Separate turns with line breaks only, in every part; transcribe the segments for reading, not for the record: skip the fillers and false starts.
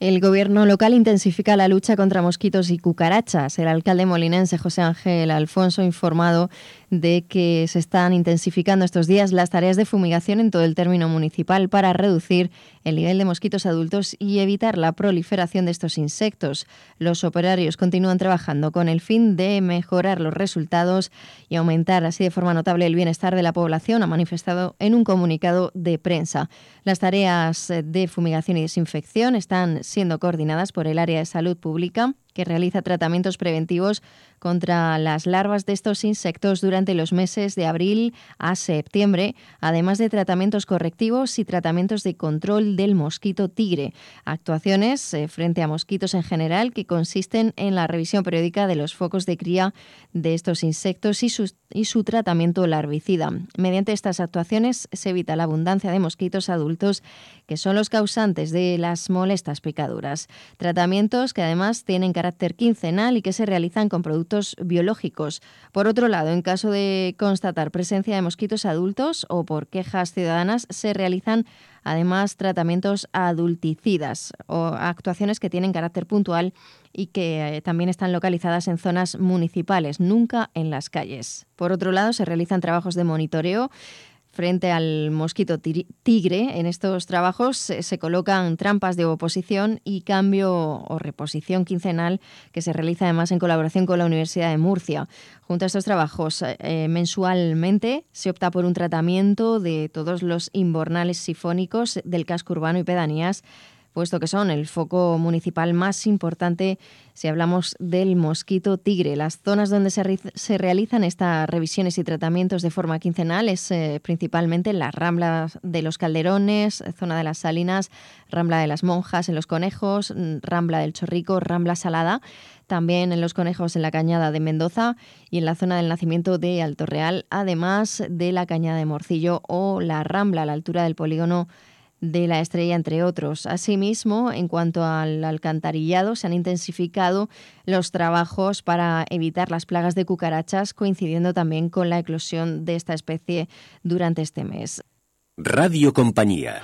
El gobierno local intensifica la lucha contra mosquitos y cucarachas. El alcalde molinense José Ángel Alfonso ha informado de que se están intensificando estos días las tareas de fumigación en todo el término municipal para reducir el nivel de mosquitos adultos y evitar la proliferación de estos insectos. Los operarios continúan trabajando con el fin de mejorar los resultados y aumentar así de forma notable el bienestar de la población, ha manifestado en un comunicado de prensa. Las tareas de fumigación y desinfección están siendo coordinadas por el área de salud pública, que realiza tratamientos preventivos contra las larvas de estos insectos durante los meses de abril a septiembre, además de tratamientos correctivos y tratamientos de control del mosquito tigre. Actuaciones frente a mosquitos en general que consisten en la revisión periódica de los focos de cría de estos insectos y su tratamiento larvicida. Mediante estas actuaciones se evita la abundancia de mosquitos adultos, que son los causantes de las molestas picaduras. Tratamientos que además tienen carácter quincenal y que se realizan con productos biológicos. Por otro lado, en caso de constatar presencia de mosquitos adultos o por quejas ciudadanas, se realizan además tratamientos adulticidas o actuaciones que tienen carácter puntual y que también están localizadas en zonas municipales, nunca en las calles. Por otro lado, se realizan trabajos de monitoreo frente al mosquito tigre. En estos trabajos se colocan trampas de oposición y cambio o reposición quincenal, que se realiza además en colaboración con la Universidad de Murcia. Junto a estos trabajos, mensualmente se opta por un tratamiento de todos los invernales sifónicos del casco urbano y pedanías, puesto que son el foco municipal más importante si hablamos del mosquito tigre. Las zonas donde se realizan estas revisiones y tratamientos de forma quincenal es principalmente las Ramblas de los Calderones, zona de las Salinas, Rambla de las Monjas en Los Conejos, Rambla del Chorrico, Rambla Salada, también en Los Conejos en la Cañada de Mendoza y en la zona del Nacimiento de Alto Real, además de la Cañada de Morcillo o la Rambla a la altura del polígono de la Estrella, entre otros. Asimismo, en cuanto al alcantarillado, se han intensificado los trabajos para evitar las plagas de cucarachas, coincidiendo también con la eclosión de esta especie durante este mes.
Radio Compañía.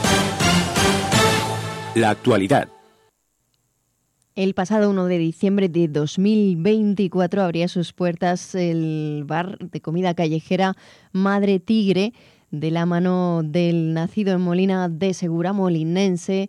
La actualidad.
El pasado 1 de diciembre de 2024 abría sus puertas el bar de comida callejera Madre Tigre, de la mano del nacido en Molina de Segura molinense,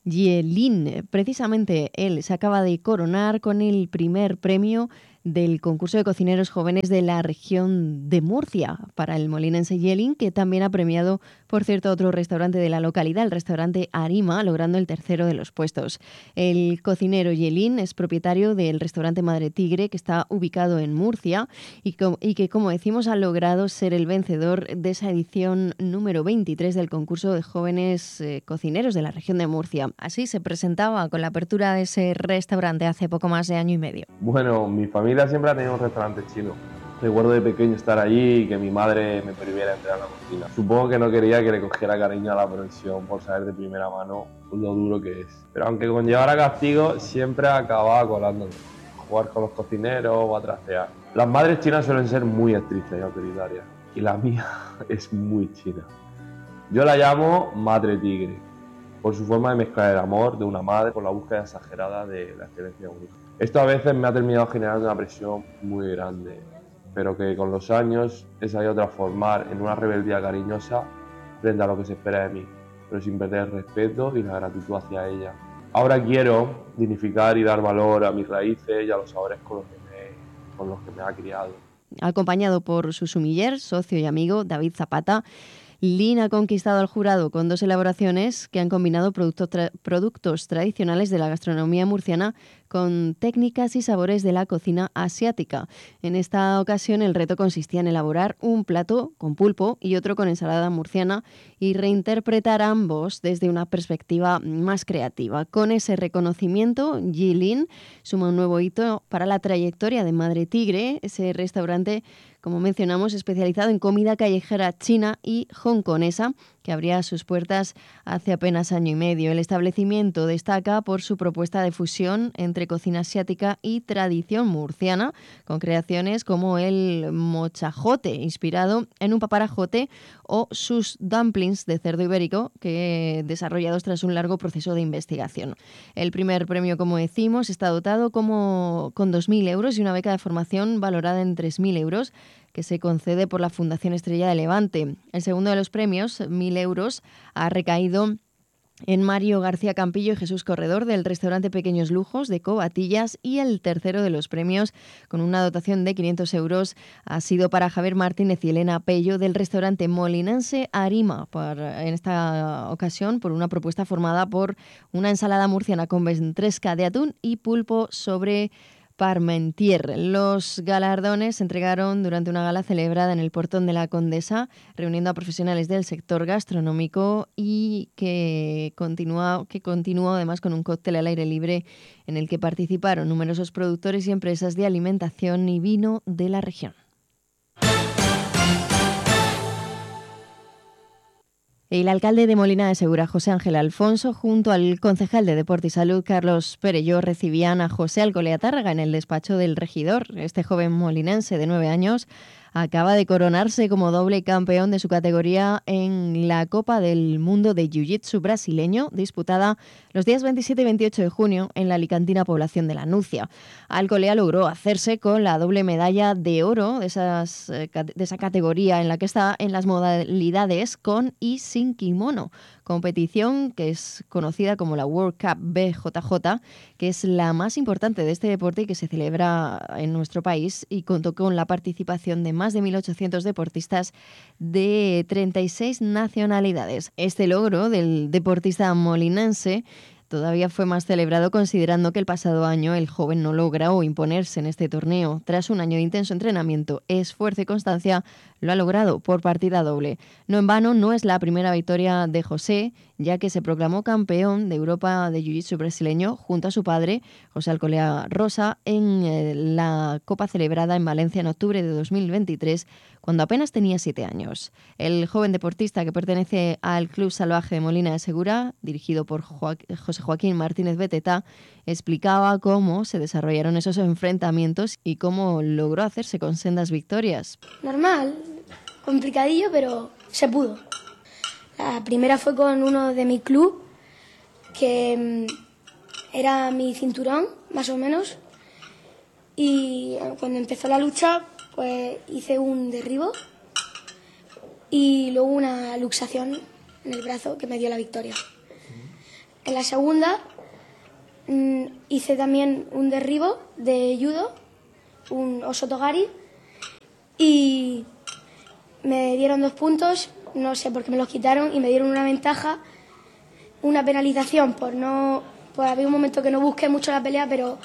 Yelin. Precisamente él se acaba de coronar con el primer premio del concurso de cocineros jóvenes de la región de Murcia para el molinense Yelin, que también ha premiado, por cierto, otro restaurante de la localidad, el restaurante Arima, logrando el tercero de los puestos. El cocinero Yelin es propietario del restaurante Madre Tigre, que está ubicado en Murcia y que, como decimos, ha logrado ser el vencedor de esa edición número 23 del concurso de jóvenes cocineros de la región de Murcia. Así se presentaba con la apertura de ese restaurante hace poco más de año y medio.
Bueno, mi familia siempre ha tenido un restaurante chino. Recuerdo de pequeño estar allí y que mi madre me prohibiera entrar a la cocina. Supongo que no quería que le cogiera cariño a la profesión por saber de primera mano lo duro que es. Pero aunque conllevara castigo, siempre acababa colándome. A jugar con los cocineros o a trastear. Las madres chinas suelen ser muy estrictas y autoritarias. Y la mía es muy china. Yo la llamo Madre Tigre, por su forma de mezclar el amor de una madre con la búsqueda exagerada de la excelencia de un hijo. Esto a veces me ha terminado generando una presión muy grande, pero que con los años he sabido transformar en una rebeldía cariñosa frente a lo que se espera de mí, pero sin perder el respeto y la gratitud hacia ella. Ahora quiero dignificar y dar valor a mis raíces y a los sabores con los que me ha criado.
Acompañado por su sumiller, socio y amigo David Zapata, Lin ha conquistado al jurado con 2 elaboraciones que han combinado productos tradicionales de la gastronomía murciana con técnicas y sabores de la cocina asiática. En esta ocasión el reto consistía en elaborar un plato con pulpo y otro con ensalada murciana y reinterpretar ambos desde una perspectiva más creativa. Con ese reconocimiento, Yilin suma un nuevo hito para la trayectoria de Madre Tigre, ese restaurante, como mencionamos, especializado en comida callejera china y hongkonesa, que abría sus puertas hace apenas año y medio. El establecimiento destaca por su propuesta de fusión entre cocina asiática y tradición murciana, con creaciones como el mochajote, inspirado en un paparajote, o sus dumplings de cerdo ibérico, que desarrollados tras un largo proceso de investigación. El primer premio, como decimos, está dotado con 2.000 euros y una beca de formación valorada en 3.000 euros, que se concede por la Fundación Estrella de Levante. El segundo de los premios, 1.000 euros, ha recaído en Mario García Campillo y Jesús Corredor, del restaurante Pequeños Lujos de Covatillas, y el tercero de los premios, con una dotación de 500 euros, ha sido para Javier Martínez y Elena Pello, del restaurante molinense Arima, en esta ocasión por una propuesta formada por una ensalada murciana con ventresca de atún y pulpo sobre Parmentier. Los galardones se entregaron durante una gala celebrada en el Portón de la Condesa, reuniendo a profesionales del sector gastronómico, y que continuó además con un cóctel al aire libre en el que participaron numerosos productores y empresas de alimentación y vino de la región. El alcalde de Molina de Segura, José Ángel Alfonso, junto al concejal de Deporte y Salud, Carlos Perelló, recibían a José Alcolea Tárraga en el despacho del regidor. Este joven molinense de 9 años acaba de coronarse como doble campeón de su categoría en la Copa del Mundo de Jiu-Jitsu brasileño, disputada los días 27 y 28 de junio en la alicantina población de La Nucia. Alcolea logró hacerse con la doble medalla de oro de esa categoría, en la que está en las modalidades con y sin kimono, competición que es conocida como la World Cup BJJ, que es la más importante de este deporte y que se celebra en nuestro país, y contó con la participación de más de 1.800 deportistas de 36 nacionalidades. Este logro del deportista molinense todavía fue más celebrado considerando que el pasado año el joven no logró imponerse en este torneo. Tras un año de intenso entrenamiento, esfuerzo y constancia, lo ha logrado por partida doble. No en vano, no es la primera victoria de José, ya que se proclamó campeón de Europa de Jiu-Jitsu brasileño junto a su padre, José Alcolea Rosa, en la Copa celebrada en Valencia en octubre de 2023, cuando apenas tenía 7 años. El joven deportista, que pertenece al Club Salvaje de Molina de Segura, dirigido por José Joaquín Martínez Beteta, explicaba cómo se desarrollaron esos enfrentamientos y cómo logró hacerse con sendas victorias.
Normal, complicadillo, pero se pudo. La primera fue con uno de mi club, que era mi cinturón, más o menos, y cuando empezó la lucha, pues hice un derribo y luego una luxación en el brazo que me dio la victoria. En la segunda hice también un derribo de judo, un osotogari, y me dieron 2 puntos, no sé por qué me los quitaron, y me dieron una ventaja, una penalización por haber un momento que no busqué mucho la pelea, pero